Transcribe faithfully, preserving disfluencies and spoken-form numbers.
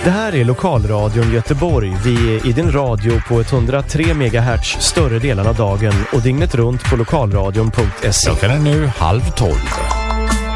Det här är Lokalradion Göteborg. Vi är i din radio på etthundratre megahertz större delen av dagen och dygnet runt på lokalradion punkt se. Klockan är nu halv tolv.